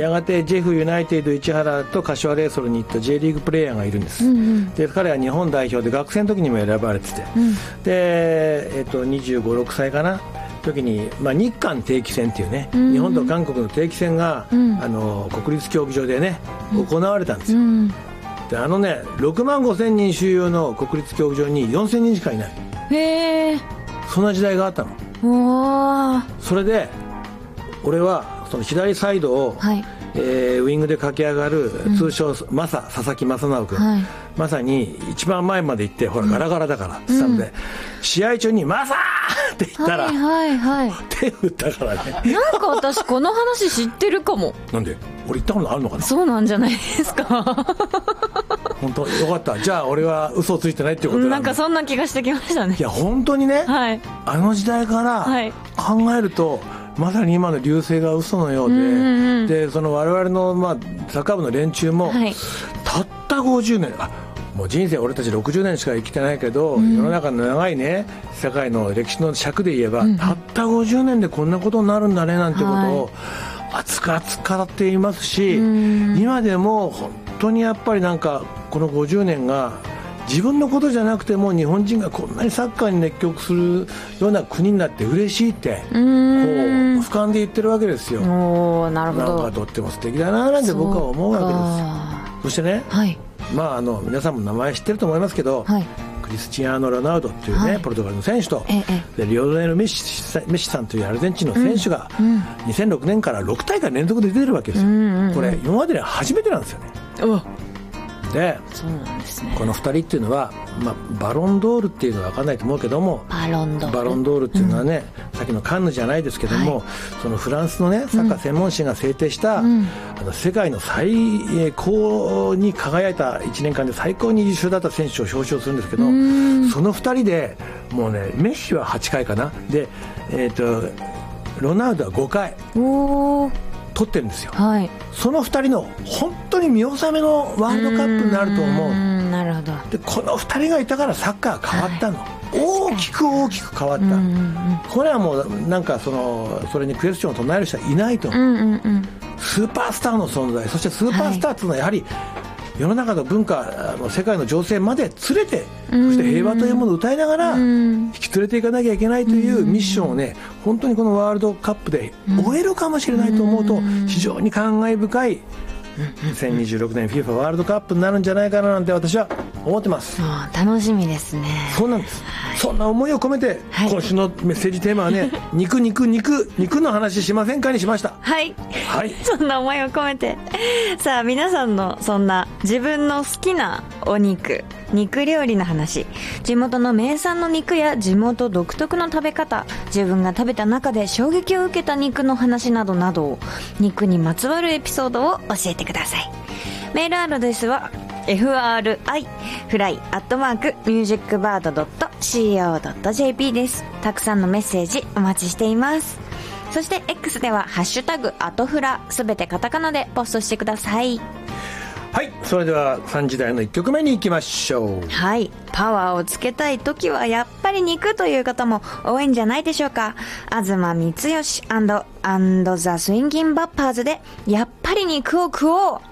やがてジェフユナイテッド市原と柏レイソルに行った J リーグプレーヤーがいるんです、で彼は日本代表で学生の時にも選ばれてて、で、25、6歳かな時に、日韓定期戦っていうね、日本と韓国の定期戦が、国立競技場でね行われたんですよ、で6万5千人収容の国立競技場に4千人しかいない。 へー、 そんな時代があったの。それで俺はその左サイドを、ウイングで駆け上がる通称マサ、佐々木正直君、まさに一番前まで行って、ほらガラガラだからスタンドで、試合中にマサーって言ったら、手振ったからね。 なんか私この話知ってるかも。 なんで？俺言ったことあるのかな。 そうなんじゃないですか。 本当よかった。じゃあ俺は嘘をついてないっていうことなんかそんな気がしてきましたね。 いや本当にね、あの時代から考えると、まさに今の流星が嘘のようで、でその我々の、サッカー部の連中も、たった50年、もう人生俺たち60年しか生きてないけど、世の中の長いね世界の歴史の尺で言えば、たった50年でこんなことになるんだねなんてことを、熱く語っていますし、今でも本当にやっぱりなんかこの50年が自分のことじゃなくても、日本人がこんなにサッカーに熱狂するような国になって嬉しいって、こう俯瞰で言ってるわけですよ。 なるほど。 なんかとっても素敵だななんて僕は思うわけです。そしてね、皆さんも名前知ってると思いますけど、クリスチアーノ・ロナウドっていうね、ポルトガルの選手と、でリオネル・メッシさんというアルゼンチンの選手が、2006年から6大会連続で出てるわけですよ。これ今までで初めてなんですよね。で、そうなんですね、この2人っていうのは、バロンドールっていうのは分かんないと思うけども、バロンドールっていうのはね、さっきのカンヌじゃないですけども、そのフランスのねサッカー専門誌が制定した、世界の最高に輝いた1年間で最高に優秀だった選手を表彰するんですけど、その2人でもうね、メッシは8回かなで、ロナウドは5回取ってるんですよ、その2人の本当に見納めのワールドカップになると思う。 なるほど。 でこの2人がいたからサッカー変わったの、大きく変わった、これはもうなんかそれにクエスチョンを唱える人はいないと思う、スーパースターの存在、そしてスーパースターというのはやはり、世の中の文化、世界の情勢まで連れて、そして平和というものを歌いながら引き連れていかなきゃいけないというミッションをね、本当にこのワールドカップで終えるかもしれないと思うと、非常に感慨深い2026年 FIFA ワールドカップになるんじゃないかななんて私は思ってます。 楽しみですね。 そうなんです、そんな思いを込めて、今週のメッセージテーマはね、肉の話しませんかにしました。 そんな思いを込めて、さあ皆さんのそんな自分の好きなお肉料理の話、地元の名産の肉や地元独特の食べ方、自分が食べた中で衝撃を受けた肉の話などなど、肉にまつわるエピソードを教えてください。メールアドレスはfri_musicbird.co.jp です。たくさんのメッセージお待ちしています。そして X ではハッシュタグ@fra、すべてカタカナでポストしてください。 それでは3時台の1曲目に行きましょう。 パワーをつけたい時はやっぱり肉という方も多いんじゃないでしょうか。東光義&ザ・スインギン・バッパーズでやっぱり肉を食おう。